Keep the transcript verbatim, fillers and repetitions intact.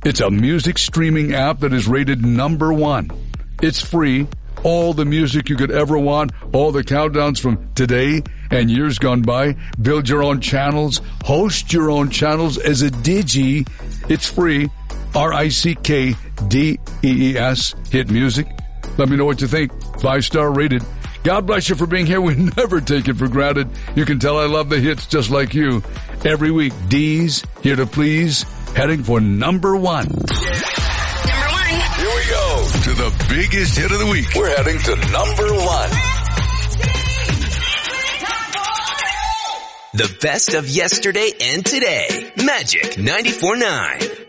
It's a music streaming app that is rated number one. It's free. All the music you could ever want, all the countdowns from today and years gone by. Build your own channels, host your own channels as a digi. It's free. R I C K D E E S. Hit music. Let me know what you think. Five-star rated. God bless you for being here. We never take it for granted. You can tell I love the hits just like you. Every week, D's, here to please, heading for number one. Number one. Here we go to the biggest hit of the week. We're heading to number one. The best of yesterday and today. Magic ninety-four point nine.